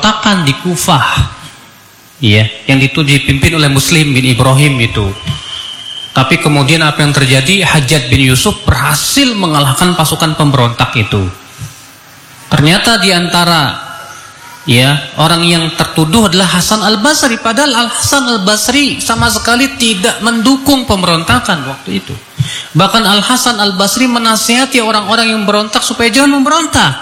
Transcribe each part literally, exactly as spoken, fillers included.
pemberontakan di Kufah, ya, yang itu dipimpin oleh Muslim bin Ibrahim itu. Tapi kemudian apa yang terjadi? Hajjaj bin Yusuf berhasil mengalahkan pasukan pemberontak itu. Ternyata di antara ya orang yang tertuduh adalah Hasan Al-Basri, padahal Al-Hasan Al-Basri sama sekali tidak mendukung pemberontakan waktu itu. Bahkan Al-Hasan Al-Basri menasihati orang-orang yang berontak supaya jangan memberontak.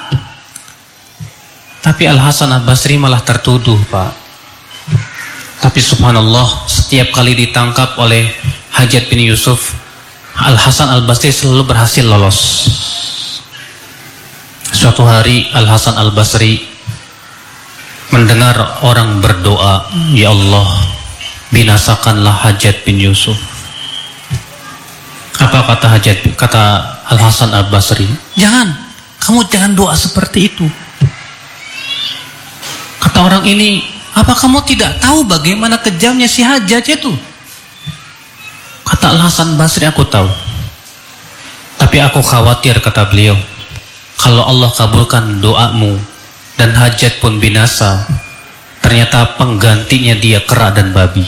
Tapi Al-Hasan Al-Basri malah tertuduh, Pak. Tapi subhanallah, setiap kali ditangkap oleh Hajjaj bin Yusuf, Al-Hasan Al-Basri selalu berhasil lolos. Suatu hari Al-Hasan Al-Basri mendengar orang berdoa, "Ya Allah, binasakanlah Hajjaj bin Yusuf." Apa kata Hajjaj? Kata Al-Hasan Al-Basri, "Jangan, kamu jangan doa seperti itu." Kata orang ini, "Apa kamu tidak tahu bagaimana kejamnya si Hajjaj itu?" Kata Al-Hasan Basri, "Aku tahu. Tapi aku khawatir," kata beliau, "kalau Allah kabulkan doamu dan Hajjaj pun binasa, ternyata penggantinya dia kera dan babi."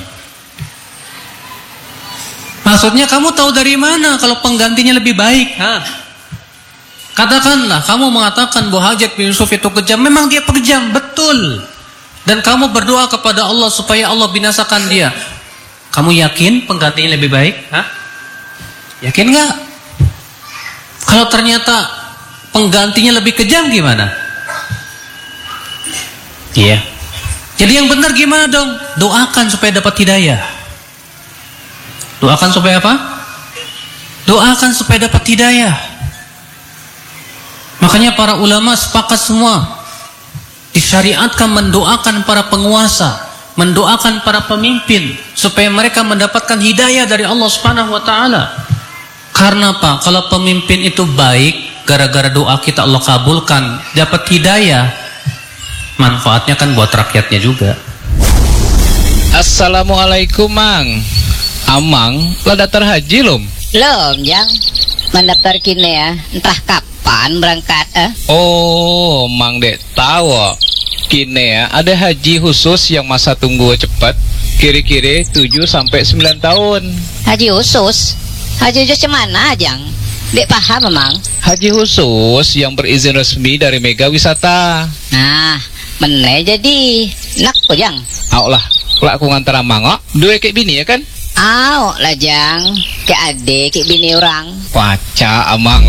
Maksudnya kamu tahu dari mana kalau penggantinya lebih baik? Ha? Katakanlah kamu mengatakan bahwa Hajjaj bin Yusuf itu kejam, memang dia kejam, betul. Dan kamu berdoa kepada Allah supaya Allah binasakan dia. Kamu yakin penggantinya lebih baik? Hah? Yakin nggak? Kalau ternyata penggantinya lebih kejam gimana? Iya. Jadi yang benar gimana dong? Doakan supaya dapat hidayah. Doakan supaya apa? Doakan supaya dapat hidayah. Makanya para ulama sepakat semua, disyariatkan mendoakan para penguasa, mendoakan para pemimpin supaya mereka mendapatkan hidayah dari Allah Subhanahu wa taala. Karena apa? Kalau pemimpin itu baik, gara-gara doa kita Allah kabulkan, dapat hidayah, manfaatnya kan buat rakyatnya juga. Assalamualaikum, Mang. Amang lah daftar haji lom? Lom, Jang. Mendaftar kini ya. Entah kapan berangkat eh? Oh, Mang dek tahu. Kini ya ada haji khusus yang masa tunggu cepat, kira-kira tujuh sampai sembilan tahun. Haji khusus? Haji khusus mana, Jang? Dek paham memang? Haji khusus yang berizin resmi dari Mega Wisata. Nah, mana jadi nak po, Jang? Aw lah, kalau aku ngantar Amang, dua kayak bini ya kan? Aw lah, Jang. Kayak adik, kayak bini orang. Paca Amang.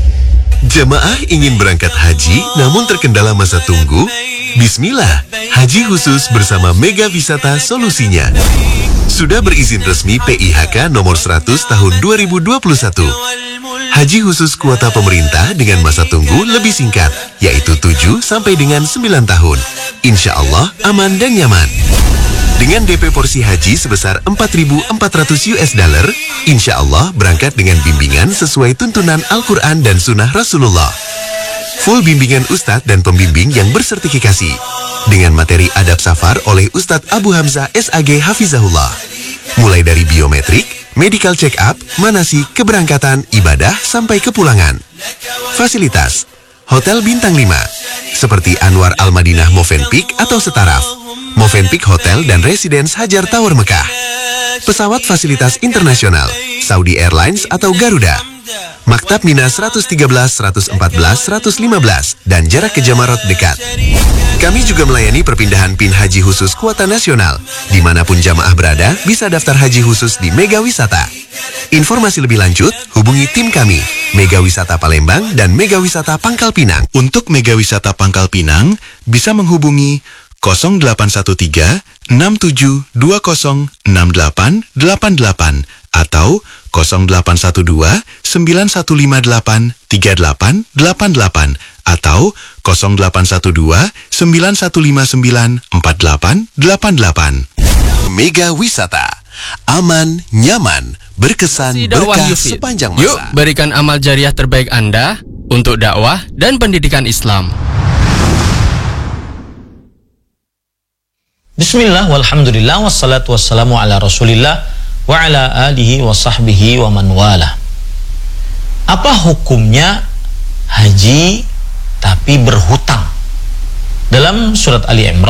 Jamaah ingin berangkat haji namun terkendala masa tunggu? Bismillah, haji khusus bersama Mega Wisata solusinya. Sudah berizin resmi P I H K nomor seratus tahun dua ribu dua puluh satu. Haji khusus kuota pemerintah dengan masa tunggu lebih singkat, yaitu tujuh sampai dengan sembilan tahun. Insya Allah aman dan nyaman. Dengan D P porsi haji sebesar empat ribu empat ratus U S dollar, insya Allah berangkat dengan bimbingan sesuai tuntunan Al-Quran dan Sunnah Rasulullah. Full bimbingan Ustadz dan pembimbing yang bersertifikasi. Dengan materi adab safar oleh Ustadz Abu Hamzah S A G Hafizahullah. Mulai dari biometrik, medical check up, manasik, keberangkatan, ibadah, sampai kepulangan. Fasilitas Hotel Bintang lima, seperti Anwar Al-Madinah Movenpick atau Setaraf, Movenpick Hotel dan Residence Hajar Tower Mekah. Pesawat fasilitas internasional, Saudi Airlines atau Garuda. Maktab Mina seratus tiga belas, seratus empat belas, seratus lima belas, dan jarak ke Jamarot dekat. Kami juga melayani perpindahan PIN haji khusus kuota nasional. Dimanapun jamaah berada, bisa daftar haji khusus di Mega Wisata. Informasi lebih lanjut, hubungi tim kami, Mega Wisata Palembang dan Mega Wisata Pangkal Pinang. Untuk Mega Wisata Pangkal Pinang, bisa menghubungi nol delapan satu tiga, enam tujuh dua nol, enam delapan delapan delapan atau nol delapan satu dua, sembilan satu lima delapan, tiga delapan delapan delapan atau nol delapan satu dua, sembilan satu lima sembilan, empat delapan delapan delapan. Mega Wisata, aman, nyaman, berkesan, berkah sepanjang masa. Yuk berikan amal jariah terbaik Anda untuk dakwah dan pendidikan Islam. Bismillah, walhamdulillah, wassalatu wassalamu ala rasulillah wa ala alihi wa sahbihi wa man wala. Apa hukumnya haji tapi berhutang? Dalam surat Ali Imran